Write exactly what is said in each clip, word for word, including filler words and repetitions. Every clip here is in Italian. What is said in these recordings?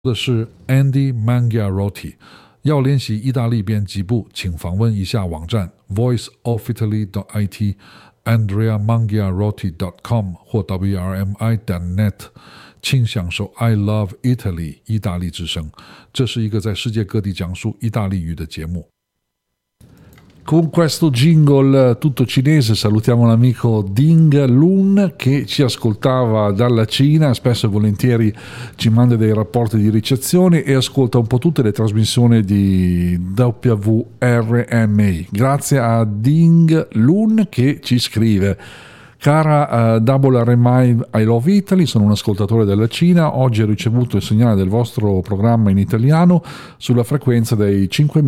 的是 Andy Mangiarotti。要练习意大利编辑部，请访问一下网站 voice of italy dot I T andrea mangiarotti dot com 或 w r m i dot net， 请享受 I Love Italy 意大利之声。这是一个在世界各地讲述意大利语的节目。Con questo jingle tutto cinese salutiamo l'amico Ding Lun che ci ascoltava dalla Cina, spesso e volentieri ci manda dei rapporti di ricezione e ascolta un po' tutte le trasmissioni di W R M A. Grazie a Ding Lun che ci scrive: Cara uh, Double R M I I Love Italy, sono un ascoltatore della Cina, oggi ho ricevuto il segnale del vostro programma in italiano sulla frequenza dei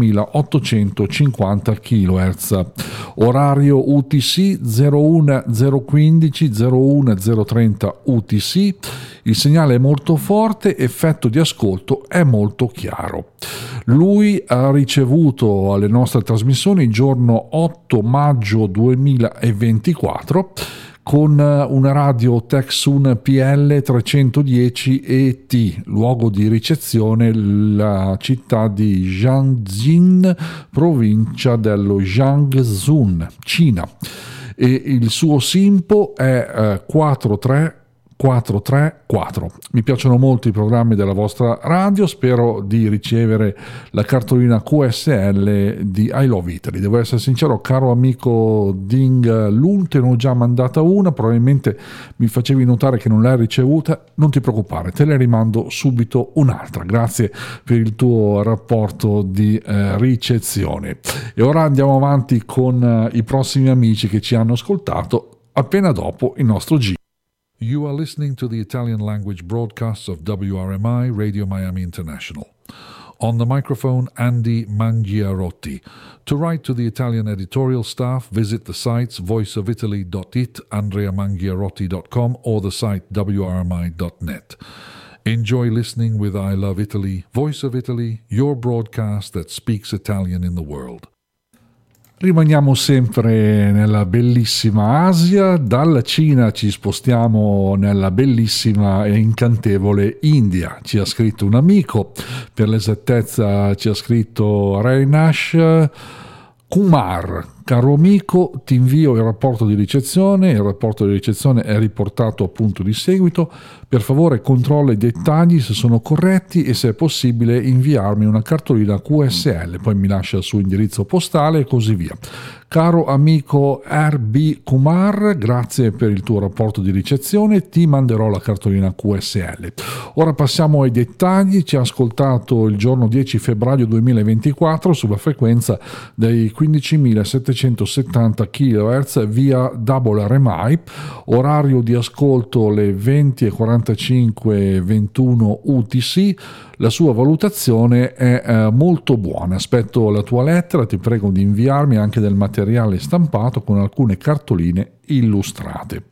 cinquemilaottocentocinquanta chilohertz, orario U T C zero uno zero quindici zero uno zero trenta U T C, il segnale è molto forte, effetto di ascolto è molto chiaro. Lui ha ricevuto alle nostre trasmissioni il giorno otto maggio duemilaventiquattro con una radio Texun P L trecentodieci E T, luogo di ricezione la città di Jiangxin, provincia dello Jiangsu, Cina, e il suo SINPO è eh, quattro tre quattro tre quattro. Mi piacciono molto i programmi della vostra radio, spero di ricevere la cartolina Q S L di I Love Italy. Devo essere sincero, caro amico Ding Lun, te ne ho già mandata una, probabilmente mi facevi notare che non l'hai ricevuta, non ti preoccupare, te ne rimando subito un'altra. Grazie per il tuo rapporto di eh, ricezione. E ora andiamo avanti con eh, i prossimi amici che ci hanno ascoltato appena dopo il nostro giro. You are listening to the Italian language broadcasts of W R M I Radio Miami International. On the microphone, Andy Mangiarotti. To write to the Italian editorial staff, visit the sites voice of italy dot it, andrea mangiarotti dot com, or the site w r m i dot net. Enjoy listening with I Love Italy, Voice of Italy, your broadcast that speaks Italian in the world. Rimaniamo sempre nella bellissima Asia, dalla Cina ci spostiamo nella bellissima e incantevole India. Ci ha scritto un amico, per l'esattezza ci ha scritto Reinash Kumar. Caro amico, ti invio il rapporto di ricezione, il rapporto di ricezione è riportato appunto di seguito, per favore controlla i dettagli se sono corretti e se è possibile inviarmi una cartolina Q S L, poi mi lascia il suo indirizzo postale e così via. Caro amico R B Kumar, grazie per il tuo rapporto di ricezione, ti manderò la cartolina Q S L. Ora passiamo ai dettagli. Ci ha ascoltato il giorno dieci febbraio duemilaventiquattro sulla frequenza dei quindicimilasettecentosettanta chilohertz via Double R M I, orario di ascolto le venti e quarantacinque ventuno U T C. La sua valutazione è eh, molto buona. Aspetto la tua lettera, ti prego di inviarmi anche del materiale stampato con alcune cartoline illustrate.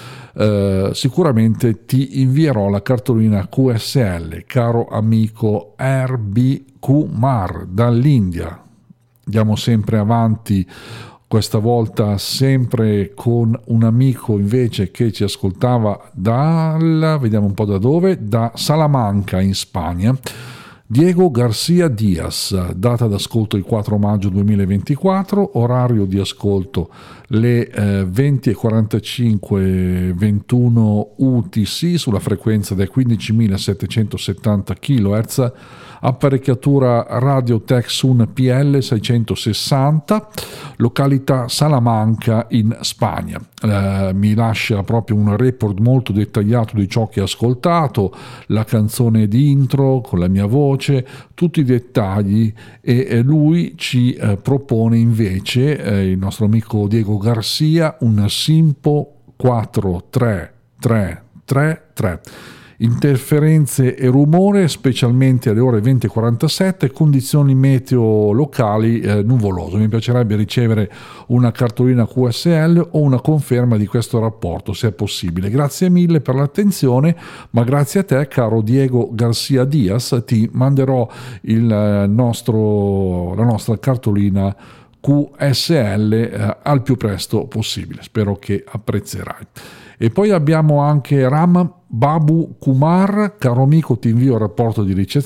Uh, sicuramente ti invierò la cartolina Q S L, caro amico R B Kumar dall'India. Andiamo sempre avanti, questa volta sempre con un amico invece che ci ascoltava dal, vediamo un po' da dove, da Salamanca in Spagna. Diego Garcia Diaz, data d'ascolto il quattro maggio duemilaventiquattro, orario di ascolto le eh, venti e quarantacinque ventuno U T C sulla frequenza dei quindicimilasettecentosettanta chilohertz, apparecchiatura radio Texun P L seicentosessanta, località Salamanca in Spagna. Eh, mi lascia proprio un report molto dettagliato di ciò che ha ascoltato, la canzone di intro con la mia voce, tutti i dettagli, e, e lui ci eh, propone invece, eh, il nostro amico Diego Garcia, un SINPO quattro tre tre tre tre. Interferenze e rumore, specialmente alle ore venti e quarantasette, condizioni meteo locali eh, nuvoloso. Mi piacerebbe ricevere una cartolina Q S L o una conferma di questo rapporto, se è possibile. Grazie mille per l'attenzione, ma grazie a te, caro Diego Garcia Diaz, ti manderò il nostro, la nostra cartolina Q S L eh, al più presto possibile. Spero che apprezzerai. E poi abbiamo anche Ram Babu Kumar: caro amico, ti invio il rapporto di ricezione